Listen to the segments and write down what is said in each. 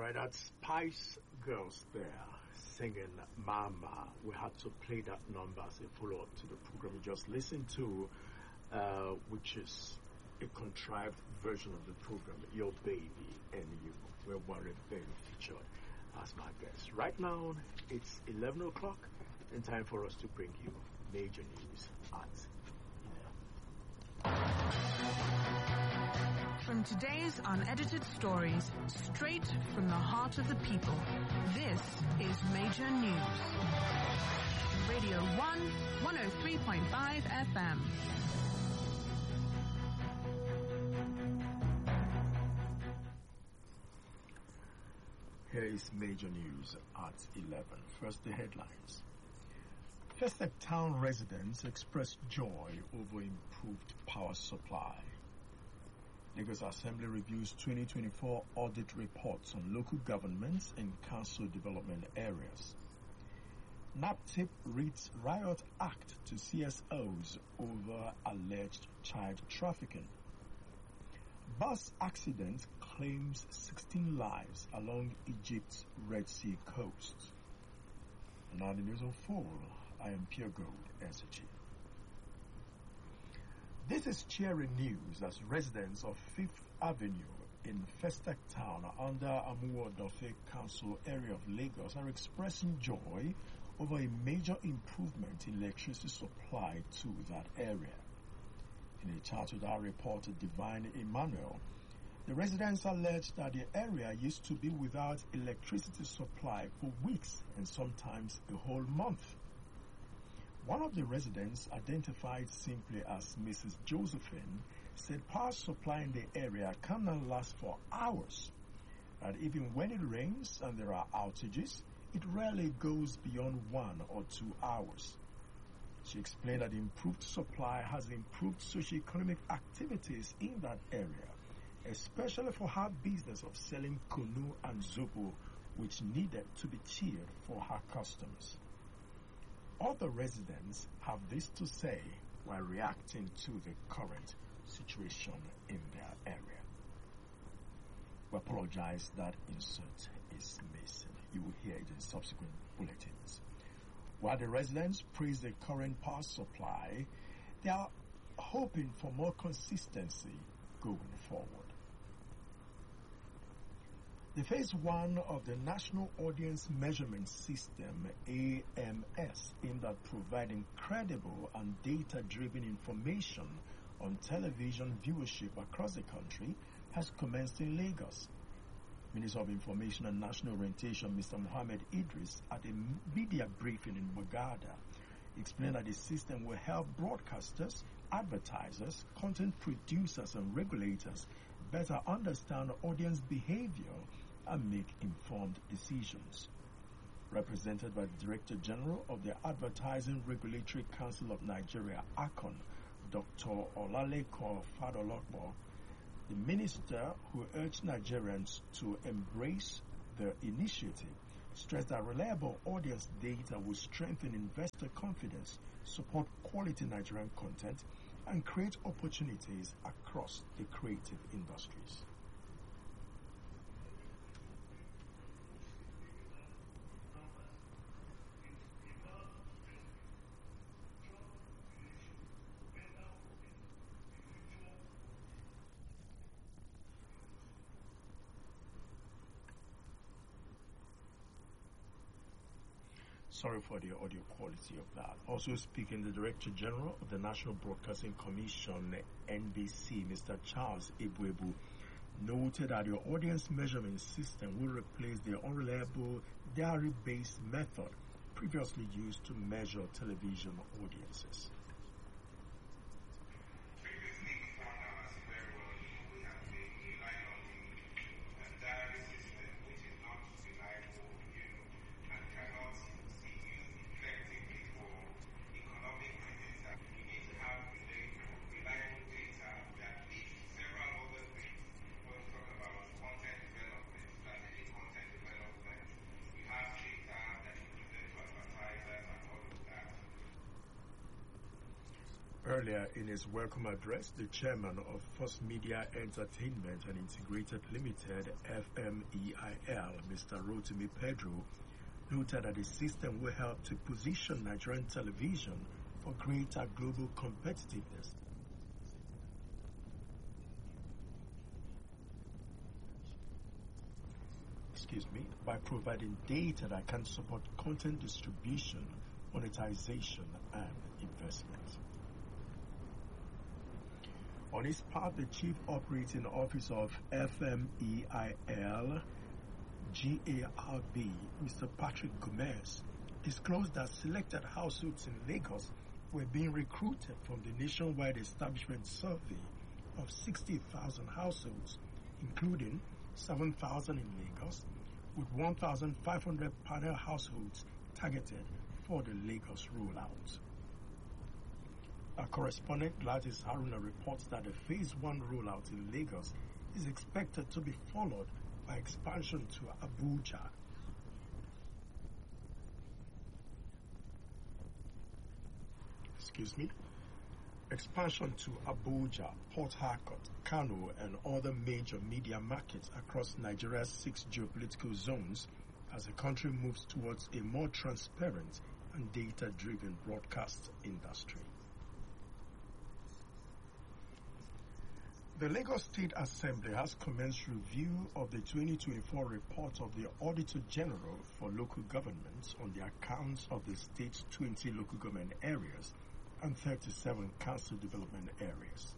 right, that's Spice Girls there singing Mama. We had to play that number as a follow-up to the program you just listened to, which is a contrived version of the program, Your Baby and You, where Warren Bailey featured as my guest. Right now, it's 11 o'clock and time for us to bring you major news at 11. From today's unedited stories, straight from the heart of the people, this is Major News. Radio 1, 103.5 FM. Here is Major News at 11. First, the headlines. Festac Town residents expressed joy over improved power supply. Lagos Assembly reviews 2024 audit reports on local governments and council development areas. NAPTIP reads Riot Act to CSOs over alleged child trafficking. Bus accident claims 16 lives along Egypt's Red Sea coast. Now the news on full. I am Pure Gold, SG. This is cheering news as residents of 5th Avenue in Festac Town under Amuwo-Dofe Council area of Lagos are expressing joy over a major improvement in electricity supply to that area. In a chat with our reporter Divine Emmanuel, the residents alleged that the area used to be without electricity supply for weeks and sometimes a whole month. One of the residents, identified simply as Mrs. Josephine, said power supply in the area cannot last for hours, that even when it rains and there are outages, it rarely goes beyond 1 or 2 hours. She explained that improved supply has improved socio-economic activities in that area, especially for her business of selling kunu and zobo, which needed to be chilled for her customers. Other residents have this to say while reacting to the current situation in their area. We apologize that insert is missing. You will hear it in subsequent bulletins. While the residents praise the current power supply, they are hoping for more consistency going forward. The phase 1 of the National Audience Measurement System, AMS, aimed at providing credible and data-driven information on television viewership across the country, has commenced in Lagos. Minister of Information and National Orientation, Mr. Mohammed Idris, at a media briefing in Bagada, explained that the system will help broadcasters, advertisers, content producers, and regulators better understand audience behavior and make informed decisions. Represented by the Director General of the Advertising Regulatory Council of Nigeria, ACON, Dr. Olaleko Fadolokbo, the minister, who urged Nigerians to embrace the initiative, stressed that reliable audience data will strengthen investor confidence, support quality Nigerian content, and create opportunities across the creative industries. Sorry for the audio quality of that. Also speaking, the Director General of the National Broadcasting Commission, NBC, Mr. Charles Ibuebu, noted that the audience measurement system will replace the unreliable diary-based method previously used to measure television audiences. Earlier in his welcome address, the chairman of First Media Entertainment and Integrated Limited, FMEIL, Mr. Rotimi Pedro, noted that the system will help to position Nigerian television for greater global competitiveness. By providing data that can support content distribution, monetization, and investment. On his part, the Chief Operating Officer of FMEIL, GARB, Mr. Patrick Gomez, disclosed that selected households in Lagos were being recruited from the nationwide establishment survey of 60,000 households, including 7,000 in Lagos, with 1,500 panel households targeted for the Lagos rollout. Our correspondent Gladys Haruna reports that the Phase 1 rollout in Lagos is expected to be followed by expansion to Abuja. Expansion to Abuja, Port Harcourt, Kano, and other major media markets across Nigeria's 6 geopolitical zones as the country moves towards a more transparent and data-driven broadcast industry. The Lagos State Assembly has commenced review of the 2024 report of the Auditor General for local governments on the accounts of the state's 20 local government areas and 37 council development areas.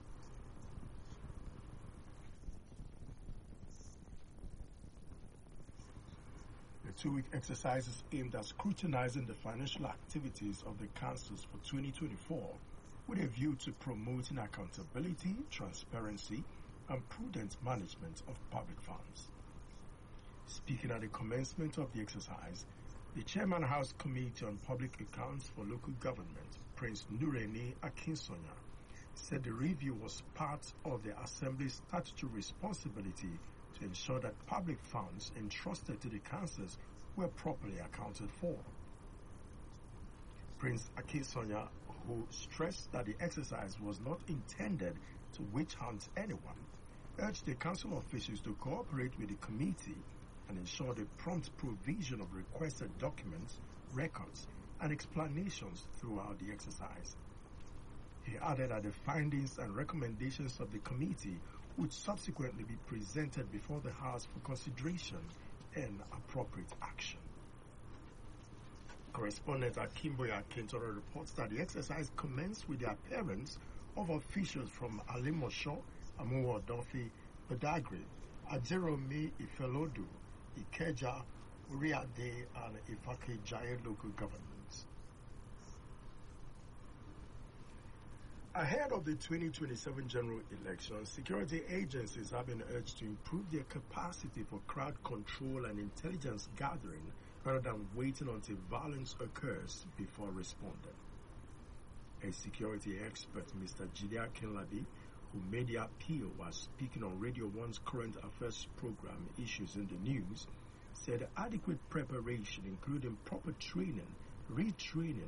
The 2-week exercise is aimed at scrutinizing the financial activities of the councils for 2024 with a view to promoting accountability, transparency, and prudent management of public funds. Speaking at the commencement of the exercise, the Chairman House Committee on Public Accounts for Local Government, Prince Nureni Akinsonya, said the review was part of the Assembly's statutory responsibility to ensure that public funds entrusted to the councils were properly accounted for. Prince Akinsonya, who stressed that the exercise was not intended to witch hunt anyone, urged the council officials to cooperate with the committee and ensure the prompt provision of requested documents, records, and explanations throughout the exercise. He added that the findings and recommendations of the committee would subsequently be presented before the House for consideration and appropriate action. Correspondent Akimboya Kentoro reports that the exercise commenced with the appearance of officials from Alimosho, Amuwo Odofin, Badagry, Ajeromi Ifelodu, Ikeja, Uriade, and Ifake-Jaye local governments. Ahead of the 2027 general election, security agencies have been urged to improve their capacity for crowd control and intelligence gathering rather than waiting until violence occurs before responding. A security expert, Mr. Jide Akinlabi, who made the appeal while speaking on Radio 1's Current Affairs program Issues in the News, said adequate preparation, including proper training, retraining,